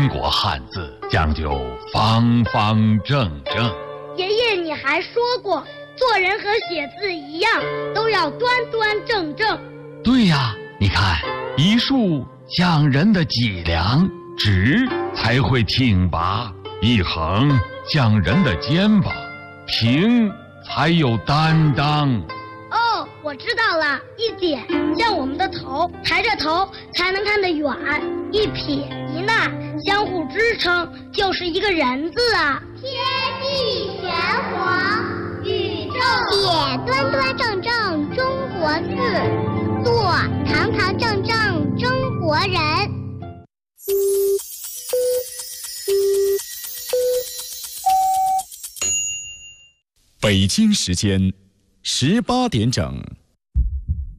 国汉字讲究方方正正。 爷爷，你还说过，做人和写字一样，都要端端正正。 对呀，你看，一竖像人的脊梁，直才会挺拔；一横像人的肩膀，平才有担当。 哦，我知道了，一点像我们的头，抬着头才能看得远；一撇一捺相互支撑，就是一个人字啊。 天地玄黄，宇宙写端端正正中国字，做堂堂正正中国人。 北京时间18点整。